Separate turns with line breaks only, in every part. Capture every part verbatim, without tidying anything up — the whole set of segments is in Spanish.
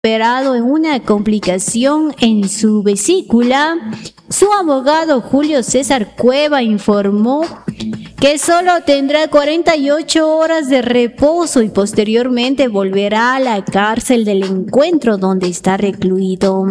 operado en una complicación en su vesícula. Su abogado Julio César Cueva informó que solo tendrá cuarenta y ocho horas de reposo y posteriormente volverá a la cárcel del Encuentro donde está recluido.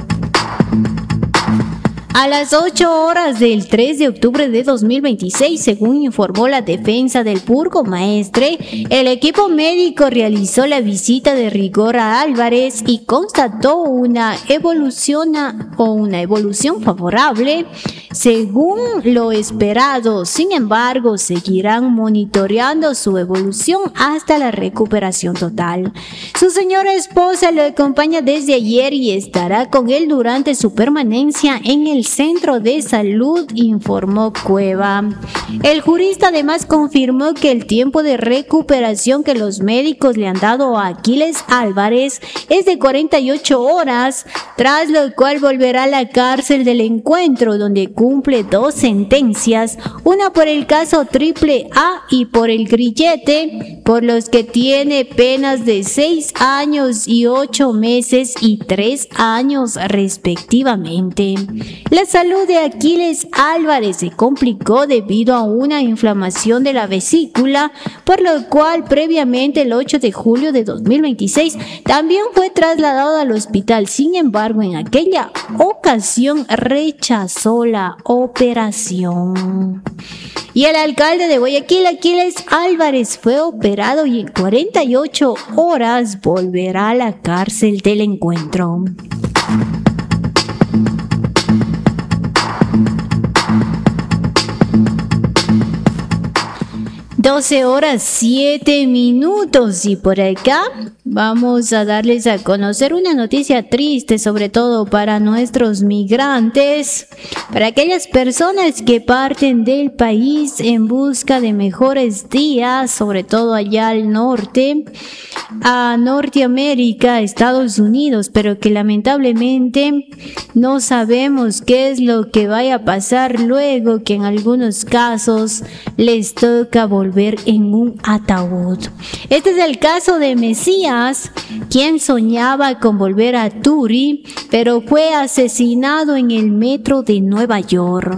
A las ocho horas del tres de octubre de dos mil veintiséis, según informó la defensa del burgomaestre, el equipo médico realizó la visita de rigor a Álvarez y constató una evolución a, o una evolución favorable según lo esperado. Sin embargo, seguirán monitoreando su evolución hasta la recuperación total. Su señora esposa lo acompaña desde ayer y estará con él durante su permanencia en el Centro de Salud, informó Cueva. El jurista además confirmó que el tiempo de recuperación que los médicos le han dado a Aquiles Álvarez es de cuarenta y ocho horas, tras lo cual volverá a la cárcel del Encuentro, donde cumple dos sentencias, una por el caso Triple A y por el grillete, por los que tiene penas de seis años y ocho meses y tres años respectivamente. La salud de Aquiles Álvarez se complicó debido a una inflamación de la vesícula, por lo cual previamente el ocho de julio de dos mil veintiséis también fue trasladado al hospital. Sin embargo, en aquella ocasión rechazó la operación. Y el alcalde de Guayaquil, Aquiles Álvarez, fue operado y en cuarenta y ocho horas volverá a la cárcel del Encuentro. doce horas siete minutos y por acá vamos a darles a conocer una noticia triste, sobre todo para nuestros migrantes, para aquellas personas que parten del país en busca de mejores días, sobre todo allá al norte, a Norteamérica, Estados Unidos, pero que lamentablemente no sabemos qué es lo que vaya a pasar luego, que en algunos casos les toca volver en un ataúd. Este es el caso de Mesías, quien soñaba con volver a Turi, pero fue asesinado en el metro de Nueva York.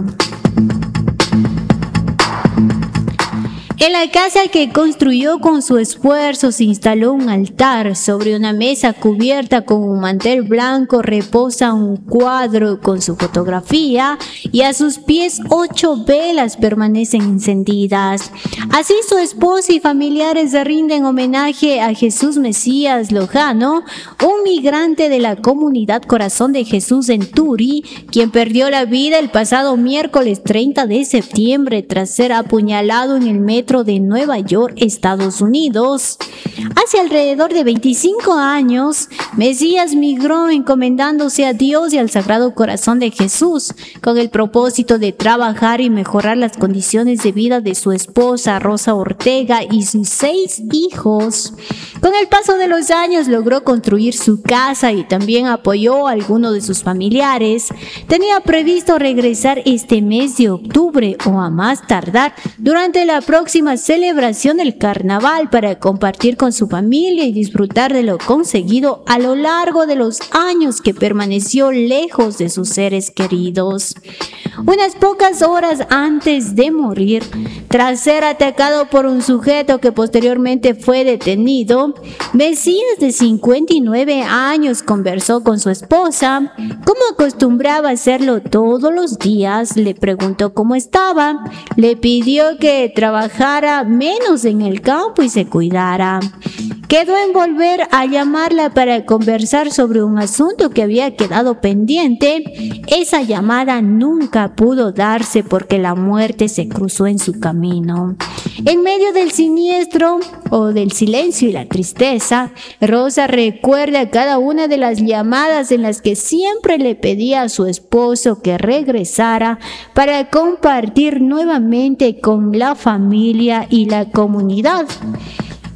En la casa que construyó con su esfuerzo se instaló un altar. Sobre una mesa cubierta con un mantel blanco reposa un cuadro con su fotografía y a sus pies ocho velas permanecen encendidas. Así su esposa y familiares rinden homenaje a Jesús Mesías Lojano, un migrante de la comunidad Corazón de Jesús en Turi, quien perdió la vida el pasado miércoles treinta de septiembre tras ser apuñalado en el metro de Nueva York, Estados Unidos. Hace alrededor de veinticinco años, Mesías migró encomendándose a Dios y al Sagrado Corazón de Jesús, con el propósito de trabajar y mejorar las condiciones de vida de su esposa Rosa Ortega y sus seis hijos. Con el paso de los años logró construir su casa y también apoyó a algunos de sus familiares. Tenía previsto regresar este mes de octubre o a más tardar durante la próxima celebración del carnaval para compartir con su familia y disfrutar de lo conseguido a lo largo de los años que permaneció lejos de sus seres queridos. Unas pocas horas antes de morir, tras ser atacado por un sujeto que posteriormente fue detenido, Mesías, de cincuenta y nueve años, conversó con su esposa. Como acostumbraba hacerlo todos los días, le preguntó cómo estaba, le pidió que trabajara menos en el campo y se cuidara. Quedó en volver a llamarla para conversar sobre un asunto que había quedado pendiente. Esa llamada nunca pudo darse porque la muerte se cruzó en su camino. En medio del siniestro o del silencio y la tristeza, Rosa recuerda cada una de las llamadas en las que siempre le pedía a su esposo que regresara para compartir nuevamente con la familia y la comunidad.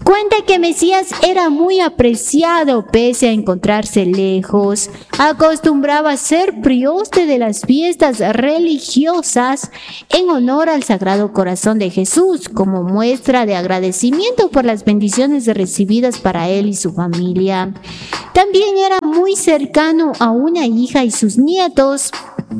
Cuenta que Mesías era muy apreciado pese a encontrarse lejos. Acostumbraba ser prioste de las fiestas religiosas en honor al Sagrado Corazón de Jesús, como muestra de agradecimiento por las bendiciones recibidas para él y su familia. También era muy cercano a una hija y sus nietos,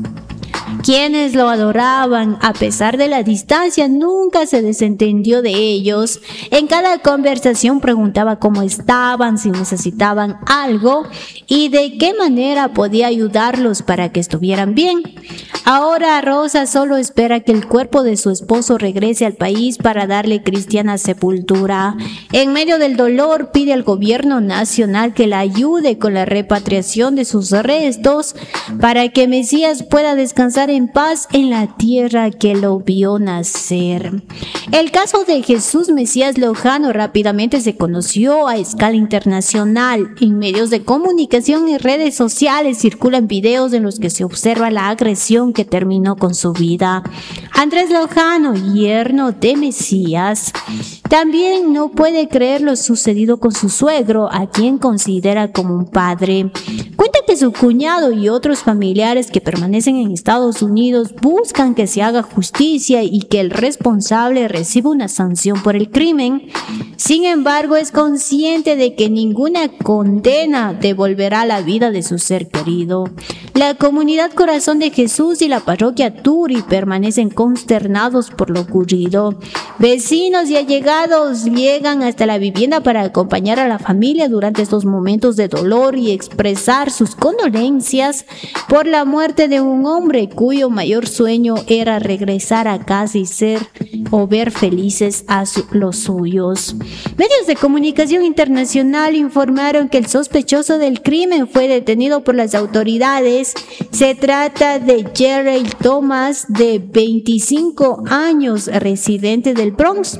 quienes lo adoraban. A pesar de la distancia, nunca se desentendió de ellos. En cada conversación preguntaba cómo estaban, si necesitaban algo y de qué manera podía ayudarlos para que estuvieran bien. Ahora Rosa solo espera que el cuerpo de su esposo regrese al país para darle cristiana sepultura. En medio del dolor, pide al gobierno nacional que la ayude con la repatriación de sus restos para que Mesías pueda descansar en paz en la tierra que lo vio nacer. El caso de Jesús Mesías Lojano rápidamente se conoció a escala internacional. En medios de comunicación y redes sociales circulan videos en los que se observa la agresión que terminó con su vida. Andrés Lojano, yerno de Mesías, también no puede creer lo sucedido con su suegro, a quien considera como un padre. Cuenta que su cuñado y otros familiares que permanecen en Estados Unidos buscan que se haga justicia y que el responsable reciba una sanción por el crimen. Sin embargo, es consciente de que ninguna condena devolverá la vida de su ser querido. La comunidad Corazón de Jesús y la parroquia Turi permanecen consternados por lo ocurrido. Vecinos y allegados llegan hasta la vivienda para acompañar a la familia durante estos momentos de dolor y expresar sus condolencias por la muerte de un hombre cuyo mayor sueño era regresar a casa y ser o ver felices a su, los suyos. Medios de comunicación internacional informaron que el sospechoso del crimen fue detenido por las autoridades. Se trata de Jerry Thomas, de veinticinco años, residente del Bronx.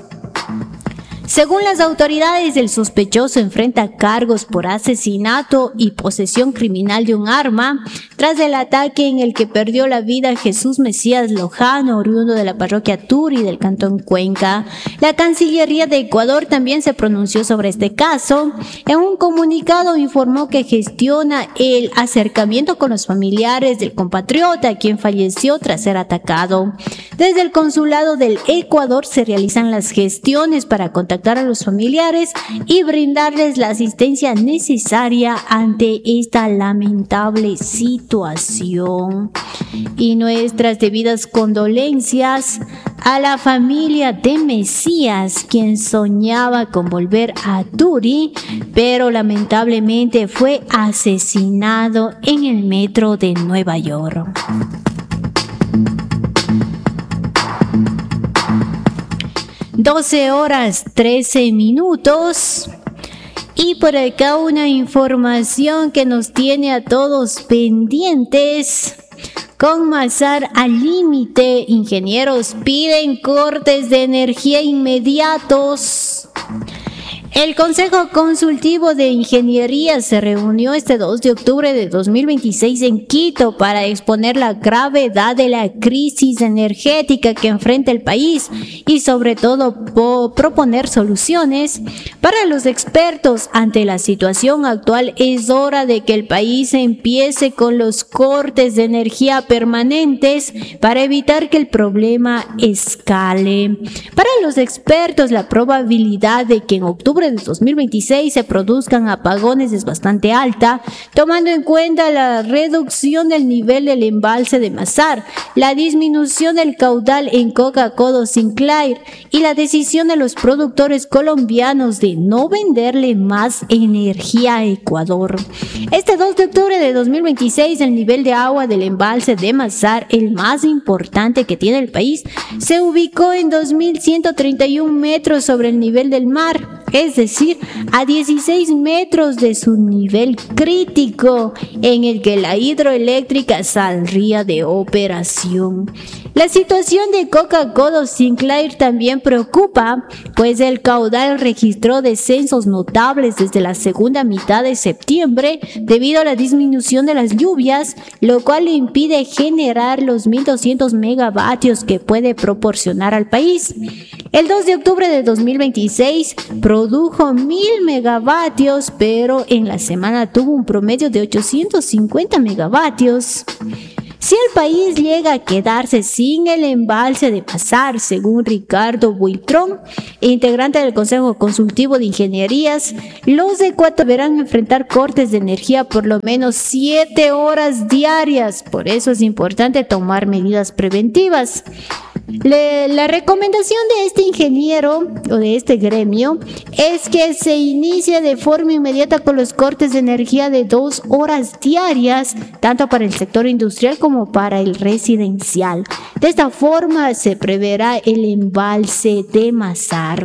Según las autoridades, el sospechoso enfrenta cargos por asesinato y posesión criminal de un arma tras el ataque en el que perdió la vida Jesús Mesías Lojano, oriundo de la parroquia Turi del cantón Cuenca. La Cancillería de Ecuador también se pronunció sobre este caso. En un comunicado informó que gestiona el acercamiento con los familiares del compatriota, quien falleció tras ser atacado. Desde el consulado del Ecuador se realizan las gestiones para contactar a los familiares y brindarles la asistencia necesaria ante esta lamentable situación. Y nuestras debidas condolencias a la familia de Mesías, quien soñaba con volver a Turi, pero lamentablemente fue asesinado en el metro de Nueva York. doce horas trece minutos. Y por acá una información que nos tiene a todos pendientes. Con Mazar al límite, ingenieros piden cortes de energía inmediatos. El Consejo Consultivo de Ingeniería se reunió este dos de octubre de dos mil veintiséis en Quito para exponer la gravedad de la crisis energética que enfrenta el país y sobre todo po- proponer soluciones. Para los expertos, ante la situación actual es hora de que el país empiece con los cortes de energía permanentes para evitar que el problema escale. Para los expertos, la probabilidad de que en octubre de dos mil veintiséis se produzcan apagones es bastante alta, tomando en cuenta la reducción del nivel del embalse de Mazar, la disminución del caudal en Coca-Cola Sinclair y la decisión de los productores colombianos de no venderle más energía a Ecuador. Este dos de octubre de dos mil veintiséis, el nivel de agua del embalse de Mazar, el más importante que tiene el país, se ubicó en dos mil ciento treinta y un metros sobre el nivel del mar, es decir, a dieciséis metros de su nivel crítico en el que la hidroeléctrica saldría de operación. La situación de Coca-Cola Sinclair también preocupa, pues el caudal registró descensos notables desde la segunda mitad de septiembre debido a la disminución de las lluvias, lo cual le impide generar los mil doscientos megavatios que puede proporcionar al país. El dos de octubre de dos mil veintiséis produjo mil megavatios, pero en la semana tuvo un promedio de ochocientos cincuenta megavatios. Si el país llega a quedarse sin el embalse de Masar, según Ricardo Buitrón, integrante del Consejo Consultivo de Ingenierías, los ecuatorianos deberán enfrentar cortes de energía por lo menos siete horas diarias. Por eso es importante tomar medidas preventivas. Le, la recomendación de este ingeniero o de este gremio es que se inicie de forma inmediata con los cortes de energía de dos horas diarias, tanto para el sector industrial como para el residencial. De esta forma se preverá el embalse de Masar.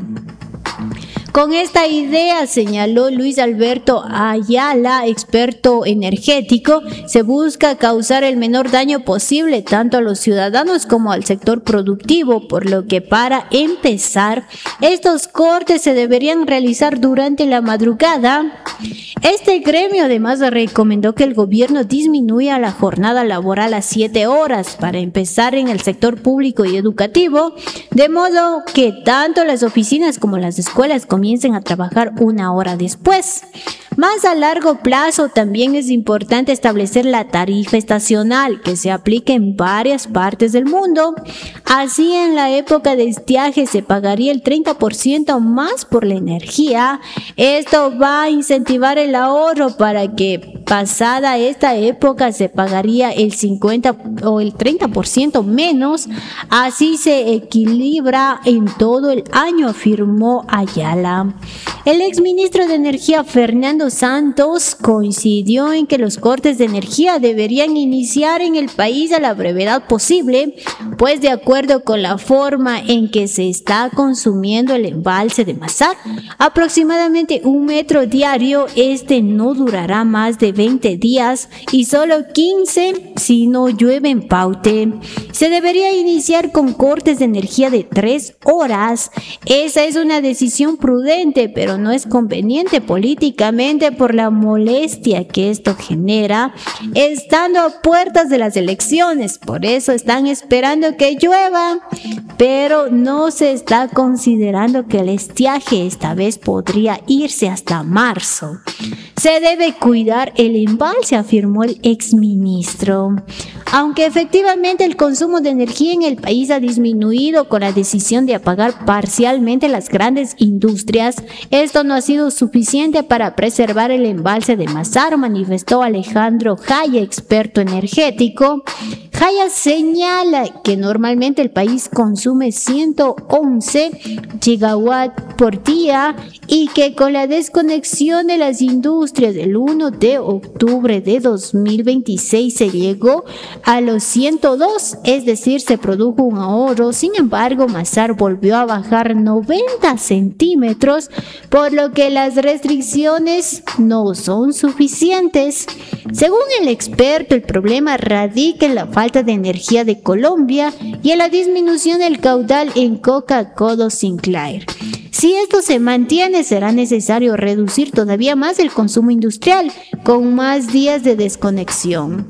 Con esta idea, señaló Luis Alberto Ayala, experto energético, se busca causar el menor daño posible tanto a los ciudadanos como al sector productivo, por lo que para empezar, estos cortes se deberían realizar durante la madrugada. Este gremio además recomendó que el gobierno disminuya la jornada laboral a siete horas para empezar en el sector público y educativo, de modo que tanto las oficinas como las escuelas comiencen a trabajar una hora después. Más a largo plazo también es importante establecer la tarifa estacional que se aplique en varias partes del mundo. Así, en la época de estiaje se pagaría el treinta por ciento más por la energía. Esto va a incentivar el ahorro para que pasada esta época se pagaría el cincuenta o el treinta por ciento menos. Así se equilibra en todo el año, afirmó Ayala. El exministro de Energía Fernando Santos coincidió en que los cortes de energía deberían iniciar en el país a la brevedad posible, pues de acuerdo con la forma en que se está consumiendo el embalse de Masar, aproximadamente un metro diario, este no durará más de veinte días y solo quince si no llueve en Paute. Se debería iniciar con cortes de energía de tres horas. Esa es una decisión prudente, pero no es conveniente políticamente por la molestia que esto genera, estando a puertas de las elecciones. Por eso están esperando que llueva, pero no se está considerando que el estiaje esta vez podría irse hasta marzo. Se debe cuidar el embalse, afirmó el exministro. Aunque efectivamente el consumo de energía en el país ha disminuido con la decisión de apagar parcialmente las grandes industrias, esto no ha sido suficiente para preservar el embalse de Masar, manifestó Alejandro Jaya, experto energético. Jaya señala que normalmente el país consume ciento once gigawatts por día y que con la desconexión de las industrias del uno de octubre de dos mil veintiséis se llegó a los ciento dos, es decir, se produjo un ahorro. Sin embargo, Masar volvió a bajar noventa centímetros, por lo que las restricciones no son suficientes. Según el experto, el problema radica en la falta de energía de Colombia y en la disminución del caudal en Coca-Cola Sinclair. Si esto se mantiene, será necesario reducir todavía más el consumo industrial, con más días de desconexión.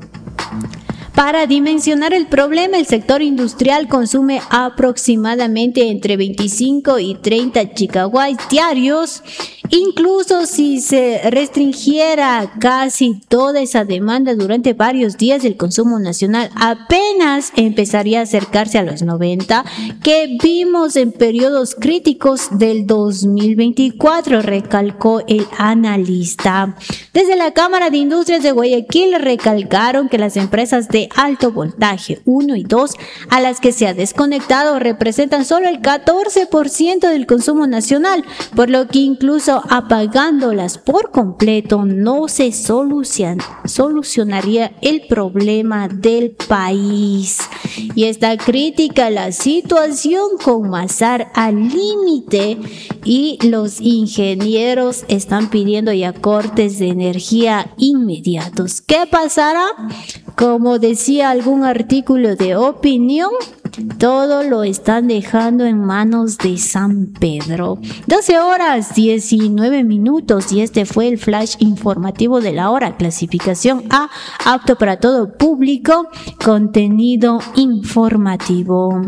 Para dimensionar el problema, el sector industrial consume aproximadamente entre veinticinco y treinta gigawatts diarios. Incluso si se restringiera casi toda esa demanda durante varios días, el consumo nacional apenas empezaría a acercarse a los noventa que vimos en periodos críticos del dos mil veinticuatro, recalcó el analista. Desde la Cámara de Industrias de Guayaquil recalcaron que las empresas de alto voltaje uno y dos, a las que se ha desconectado, representan solo el catorce por ciento del consumo nacional, por lo que incluso apagándolas por completo no se solucion, solucionaría el problema del país. Y está crítica la situación con Masar al límite y los ingenieros están pidiendo ya cortes de energía inmediatos. ¿Qué pasará? Como decía algún artículo de opinión, Todo lo están dejando en manos de San Pedro. doce horas diecinueve minutos y este fue el flash informativo de la hora. Clasificación A, apto para todo público, contenido informativo.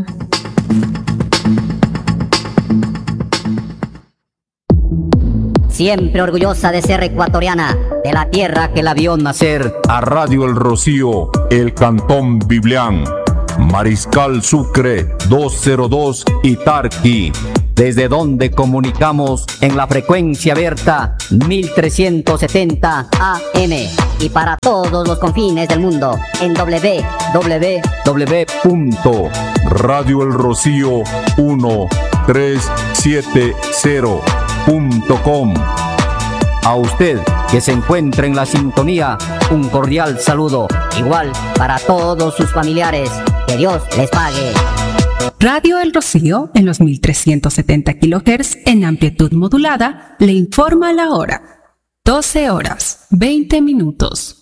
Siempre orgullosa de ser ecuatoriana, de la tierra que la vio nacer.
A Radio El Rocío, el Cantón Biblián, Mariscal Sucre doscientos dos y Tarqui,
desde donde comunicamos en la frecuencia abierta mil trescientos setenta A M y para todos los confines del mundo en doble u doble u doble u
punto radio el rocío mil trescientos setenta punto com.
A usted que se encuentra en la sintonía, un cordial saludo, igual para todos sus familiares. Que Dios les pague.
Radio El Rocío, en los mil trescientos setenta kilohertz en amplitud modulada, le informa la hora. doce horas, veinte minutos.